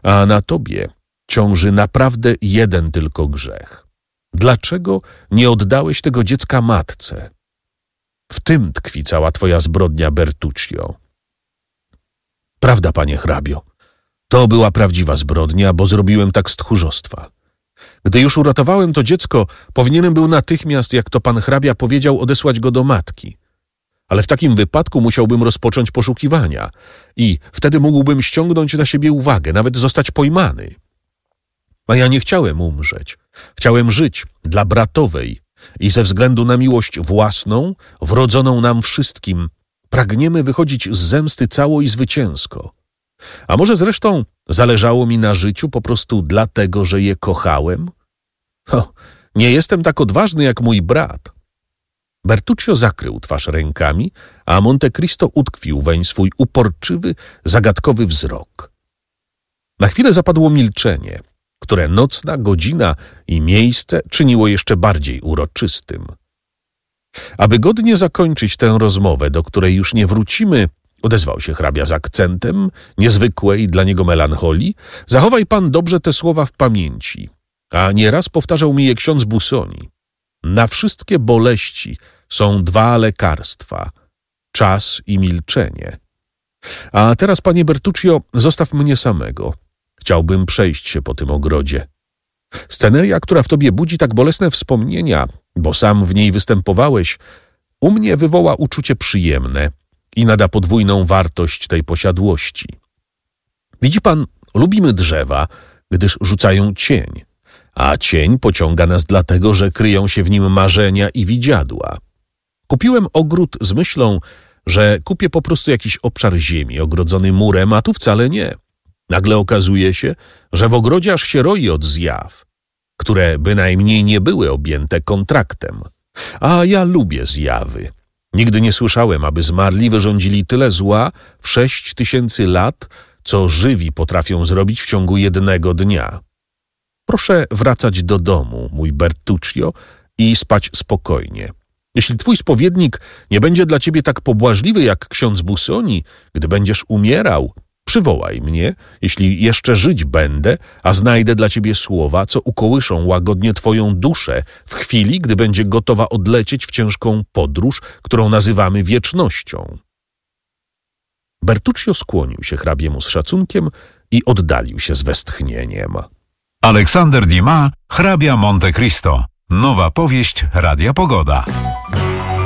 a na tobie ciąży naprawdę jeden tylko grzech. Dlaczego nie oddałeś tego dziecka matce? W tym tkwi cała twoja zbrodnia, Bertuccio. Prawda, panie hrabio. To była prawdziwa zbrodnia, bo zrobiłem tak z tchórzostwa. Gdy już uratowałem to dziecko, powinienem był natychmiast, jak to pan hrabia powiedział, odesłać go do matki. Ale w takim wypadku musiałbym rozpocząć poszukiwania i wtedy mógłbym ściągnąć na siebie uwagę, nawet zostać pojmany. A ja nie chciałem umrzeć. Chciałem żyć dla bratowej i ze względu na miłość własną, wrodzoną nam wszystkim, pragniemy wychodzić z zemsty cało i zwycięsko. A może zresztą zależało mi na życiu po prostu dlatego, że je kochałem? Nie jestem tak odważny jak mój brat. Bertuccio zakrył twarz rękami, a Monte Cristo utkwił weń swój uporczywy, zagadkowy wzrok. Na chwilę zapadło milczenie, które nocna godzina i miejsce czyniło jeszcze bardziej uroczystym. Aby godnie zakończyć tę rozmowę, do której już nie wrócimy, odezwał się hrabia z akcentem niezwykłej dla niego melancholii. Zachowaj pan dobrze te słowa w pamięci, a nieraz powtarzał mi je ksiądz Busoni. Na wszystkie boleści są dwa lekarstwa – czas i milczenie. A teraz, panie Bertuccio, zostaw mnie samego. Chciałbym przejść się po tym ogrodzie. Sceneria, która w tobie budzi tak bolesne wspomnienia, bo sam w niej występowałeś, u mnie wywoła uczucie przyjemne i nada podwójną wartość tej posiadłości. Widzi pan, lubimy drzewa, gdyż rzucają cień, a cień pociąga nas dlatego, że kryją się w nim marzenia i widziadła. Kupiłem ogród z myślą, że kupię po prostu jakiś obszar ziemi ogrodzony murem, a tu wcale nie. Nagle okazuje się, że w ogrodzie aż się roi od zjaw, które bynajmniej nie były objęte kontraktem. A ja lubię zjawy. Nigdy nie słyszałem, aby zmarli wyrządzili tyle zła w 6000 lat, co żywi potrafią zrobić w ciągu jednego dnia. Proszę wracać do domu, mój Bertuccio, i spać spokojnie. Jeśli twój spowiednik nie będzie dla ciebie tak pobłażliwy jak ksiądz Busoni, gdy będziesz umierał, przywołaj mnie, jeśli jeszcze żyć będę, a znajdę dla ciebie słowa, co ukołyszą łagodnie twoją duszę w chwili, gdy będzie gotowa odlecieć w ciężką podróż, którą nazywamy wiecznością. Bertuccio skłonił się hrabiemu z szacunkiem i oddalił się z westchnieniem. Aleksander Dumas, hrabia Monte Cristo. Nowa powieść Radia Pogoda.